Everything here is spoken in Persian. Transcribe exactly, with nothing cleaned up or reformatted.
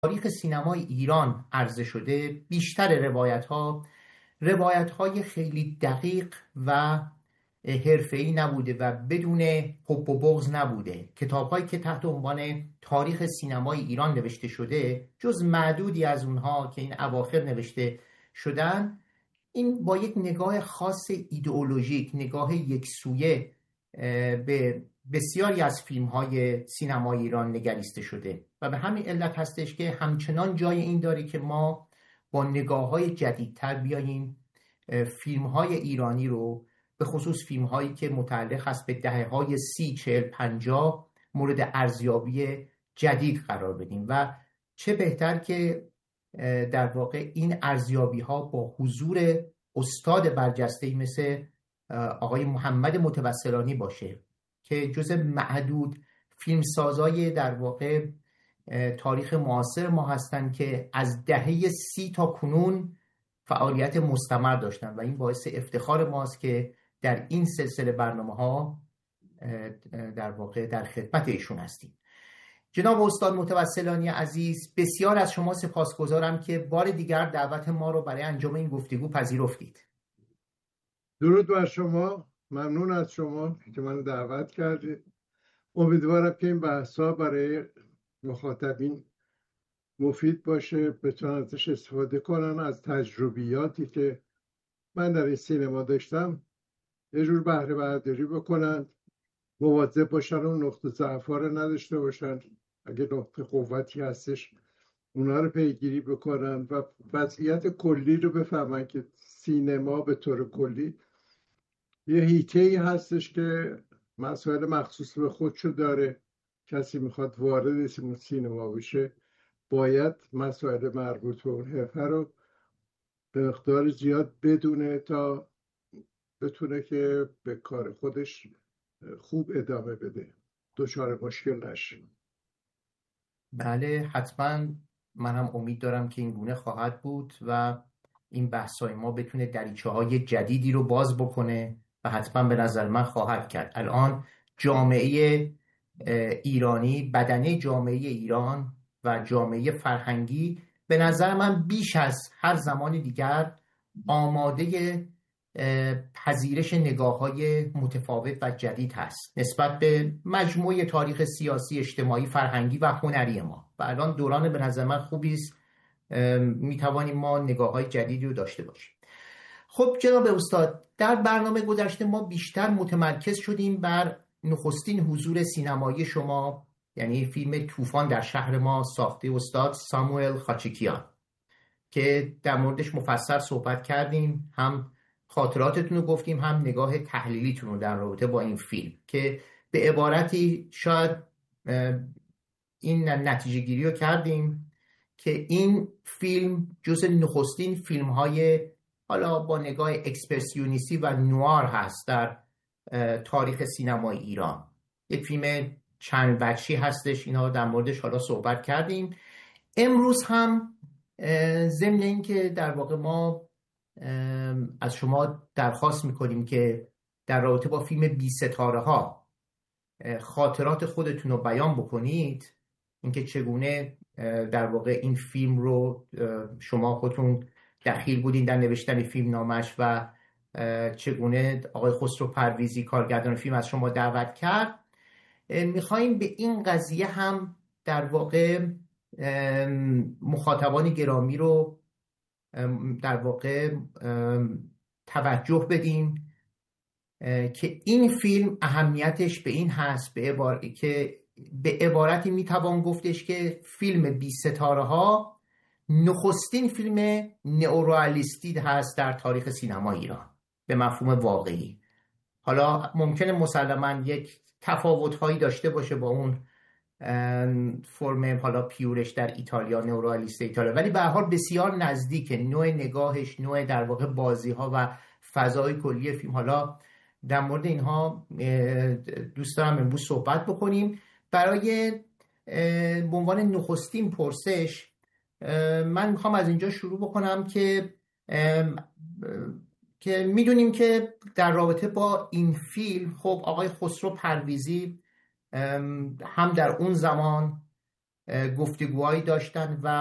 تاریخ سینمای ایران عرضه شده، بیشتر روایت ها روایت های خیلی دقیق و حرفه‌ای نبوده و بدون حب و بغض نبوده. کتاب هایی که تحت عنوان تاریخ سینمای ایران نوشته شده، جز معدودی از اونها که این اواخر نوشته شدن، این با یک نگاه خاص ایدئولوژیک، نگاه یکسویه به بسیاری از فیلم های سینمای ایران نگریسته شده و به همین علت هستش که همچنان جای این داره که ما با نگاه های جدیدتر بیاییم فیلم های ایرانی رو، به خصوص فیلم هایی که متعلق هست به دهه های سی، چهل، پنجاه، مورد ارزیابی جدید قرار بدیم. و چه بهتر که در واقع این ارزیابی ها با حضور استاد برجسته‌ای مثل آقای محمد متوسلانی باشه که جز معدود فیلمسازای در واقع تاریخ معاصر ما هستن که از دهه سی تا کنون فعالیت مستمر داشتن و این باعث افتخار ماست که در این سلسله برنامه ها در واقع در خدمت ایشون هستیم. جناب استاد متوسلانی عزیز، بسیار از شما سپاسگزارم که بار دیگر دعوت ما رو برای انجام این گفتگو پذیرفتید. درود بر شما، ممنون از شما که منو دعوت کردید. امیدوارم که این بحث‌ها برای مخاطبین مفید باشه، بتونن ازش استفاده کنن، از تجربیاتی که من در این سینما داشتم یه جور بهره برداری بکنن، مواظب باشن و نقطه ضعف‌ها رو نداشته باشن، اگه نقطه قوتی هستش اونا رو پیگیری بکنن و وضعیت کلی رو بفهمن که سینما به طور کلی یه حیطه‌ای هستش که مسائل مخصوص به خودشو داره. کسی میخواد وارد سینما بشه باید مسائل مربوط به اون حرفه رو به مقدار زیاد بدونه تا بتونه که به کار خودش خوب ادامه بده، دچار مشکل نشه. بله حتما، منم امید دارم که این گونه خواهد بود و این بحثای ما بتونه دریچه های جدیدی رو باز بکنه و حتما به نظر من خواهد کرد. الان جامعه ایرانی، بدنه جامعه ایران و جامعه فرهنگی به نظر من بیش از هر زمان دیگر آماده پذیرش نگاه‌های متفاوت و جدید هست نسبت به مجموعه تاریخ سیاسی، اجتماعی، فرهنگی و هنری ما و الان دوران به نظر من خوبی است میتوانیم ما نگاه‌های جدیدی رو داشته باشیم. خب جناب استاد، در برنامه گذشته ما بیشتر متمرکز شدیم بر نخستین حضور سینمایی شما، یعنی فیلم طوفان در شهر ما ساخته استاد ساموئل خاچکیان که در موردش مفصل صحبت کردیم، هم خاطراتتون رو گفتیم هم نگاه تحلیلیتون رو در رابطه با این فیلم که به عبارتی شاید این نتیجه گیری رو کردیم که این فیلم جز نخستین فیلم های حالا با نگاه اکسپرسیونیستی و نوار هست در تاریخ سینمای ایران. یک فیلم چند وجهی هستش، اینا در موردش حالا صحبت کردیم. امروز هم ضمن این که در واقع ما از شما درخواست میکنیم که در رابطه با فیلم بی ستاره ها خاطرات خودتون رو بیان بکنید، اینکه چگونه در واقع این فیلم رو شما خودتون دخیل بودین در نوشتن فیلم نامش و چگونه آقای خسرو پرویزی کارگردان فیلم از شما دعوت کرد. میخواییم به این قضیه هم در واقع مخاطبان گرامی رو در واقع توجه بدیم که این فیلم اهمیتش به این هست به عبارت که به عبارتی میتوان گفتش که فیلم بی ستاره ها نخستین فیلم نئورئالیستی هست در تاریخ سینما ایران به مفهوم واقعی. حالا ممکنه مسلماً یک تفاوت‌هایی داشته باشه با اون فرم حالا پیورش در ایتالیا، نئورئالیست ایتالیا، ولی به هر حال بسیار نزدیک نوع نگاهش، نوع در واقع بازی‌ها و فضای کلی فیلم. حالا در مورد اینها دوست دارم امروز صحبت بکنیم. برای به عنوان نخستین پرسش من میخوام از اینجا شروع بکنم که که میدونیم که در رابطه با این فیلم خب آقای خسرو پرویزی هم در اون زمان گفتگوهایی داشتن و